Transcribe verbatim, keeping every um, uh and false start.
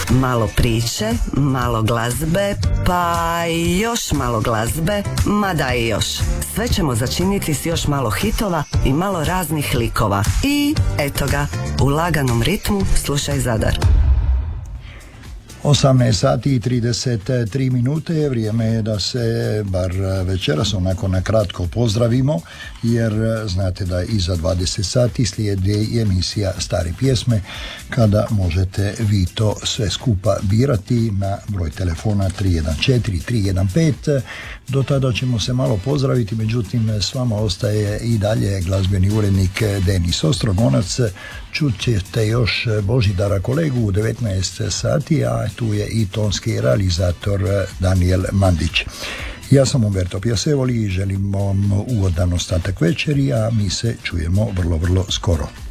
Malo priče, malo glazbe, pa još malo glazbe, mada i još. Sve ćemo začiniti s još malo hitova i malo raznih likova. I eto ga, u laganom ritmu slušaj Zadar. osamnaest sati i trideset tri minute, vrijeme je da se bar večeras onako na kratko pozdravimo, jer znate da iza dvadeset sati slijedi emisija Stare pjesme, kada možete vi to sve skupa birati na broj telefona tri jedan četiri tri jedan pet. Do tada ćemo se malo pozdraviti, međutim s vama ostaje i dalje glazbeni urednik Denis Ostrogonac. Čut ćete još Božidara kolegu u devetnaest sati, a tu je i tonski realizator Daniel Mandić. Ja sam Umberto Piasevoli i želim vam ugodan ostatak večeri, a mi se čujemo vrlo, vrlo skoro.